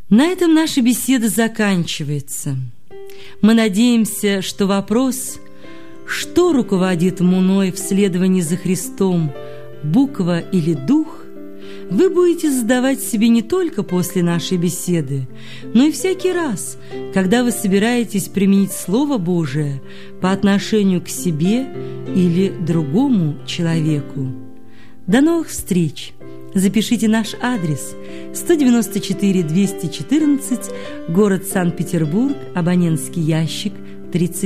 На этом наша беседа заканчивается. Мы надеемся, что вопрос, что руководит мной в следовании за Христом, буква или дух, вы будете задавать себе не только после нашей беседы, но и всякий раз, когда вы собираетесь применить Слово Божие по отношению к себе или другому человеку. До новых встреч! Запишите наш адрес: 194 214, город Санкт-Петербург, абонентский ящик 30.